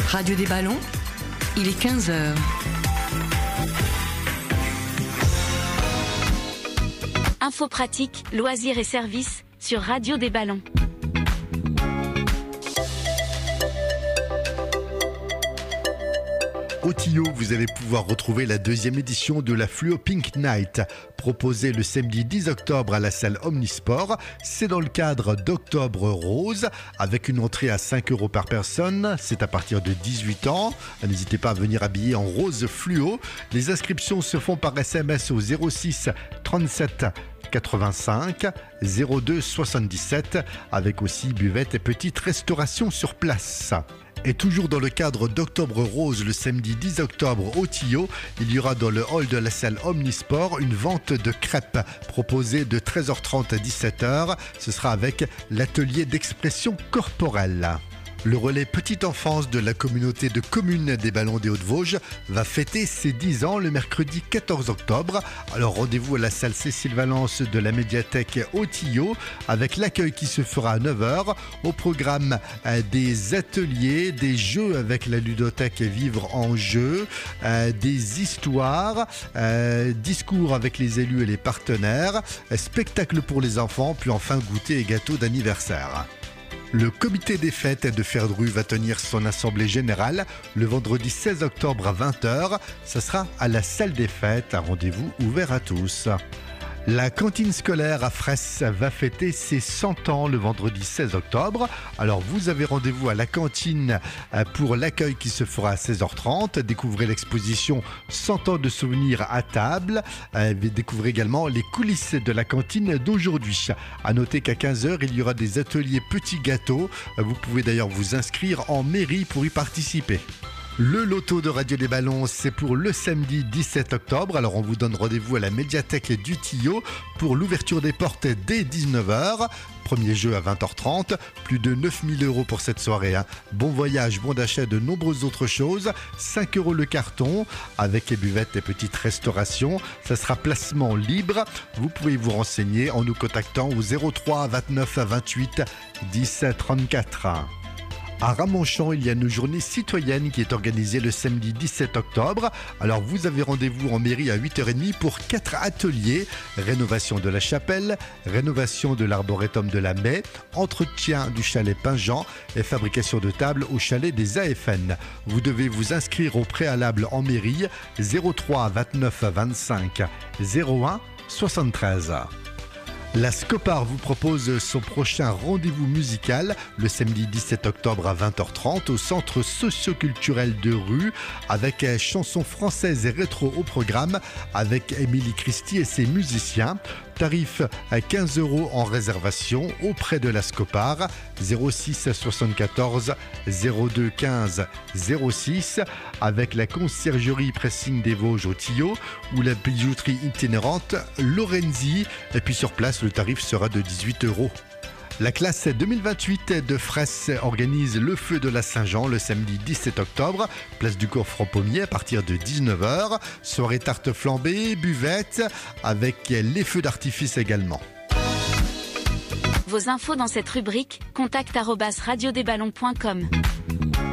Radio des Ballons, il est 15h. Info pratique, loisirs et services sur Radio des Ballons. Au Tillot, vous allez pouvoir retrouver la deuxième édition de la Fluo Pink Night, proposée le samedi 10 octobre à la salle Omnisport. C'est dans le cadre d'Octobre Rose, avec une entrée à 5 € par personne. C'est à partir de 18 ans. N'hésitez pas à venir habiller en rose fluo. Les inscriptions se font par SMS au 06 37 85 02 77, avec aussi buvette et petite restauration sur place. Et toujours dans le cadre d'Octobre Rose, le samedi 10 octobre au Tillot, il y aura dans le hall de la salle Omnisport une vente de crêpes proposée de 13h30 à 17h. Ce sera avec l'atelier d'expression corporelle. Le relais Petite Enfance de la communauté de communes des Ballons des Hauts-de-Vosges va fêter ses 10 ans le mercredi 14 octobre. Alors rendez-vous à la salle Cécile Valence de la médiathèque au Tillot avec l'accueil qui se fera à 9h. Au programme des ateliers, des jeux avec la ludothèque Vivre en jeu, des histoires, discours avec les élus et les partenaires, spectacle pour les enfants, puis enfin goûter et gâteau d'anniversaire. Le comité des fêtes de Ferdru va tenir son assemblée générale le vendredi 16 octobre à 20h. Ça sera à la salle des fêtes, un rendez-vous ouvert à tous. La cantine scolaire à Fraisse va fêter ses 100 ans le vendredi 16 octobre. Alors vous avez rendez-vous à la cantine pour l'accueil qui se fera à 16h30. Découvrez l'exposition 100 ans de souvenirs à table. Découvrez également les coulisses de la cantine d'aujourd'hui. À noter qu'à 15h, il y aura des ateliers petits gâteaux. Vous pouvez d'ailleurs vous inscrire en mairie pour y participer. Le loto de Radio des Ballons, c'est pour le samedi 17 octobre. Alors on vous donne rendez-vous à la médiathèque du Tillot pour l'ouverture des portes dès 19h. Premier jeu à 20h30, plus de 9 000 € pour cette soirée. Bon voyage, bon d'achat, de nombreuses autres choses. 5 € le carton avec les buvettes et petites restaurations. Ça sera placement libre. Vous pouvez vous renseigner en nous contactant au 03 29 28 10 34. À Ramonchamp, il y a une journée citoyenne qui est organisée le samedi 17 octobre. Alors vous avez rendez-vous en mairie à 8h30 pour 4 ateliers. Rénovation de la chapelle, rénovation de l'arboretum de la Mai, entretien du chalet Pingent et fabrication de tables au chalet des AFN. Vous devez vous inscrire au préalable en mairie 03 29 25 01 73. La Scopar vous propose son prochain rendez-vous musical le samedi 17 octobre à 20h30 au centre socio-culturel de Rue avec chansons françaises et rétro au programme avec Émilie Christie et ses musiciens. Tarif à 15 € en réservation auprès de la Scopar 06 74 02 15 06 avec la conciergerie Pressing des Vosges au Tillot ou la bijouterie itinérante Lorenzi. Et puis sur place, le tarif sera de 18 €. La classe 2028 de Fraisse organise le feu de la Saint-Jean le samedi 17 octobre, place du cours Franc-Pommier à partir de 19h. Soirée tarte flambée, buvette, avec les feux d'artifice également. Vos infos dans cette rubrique, contact@radiodesballons.com.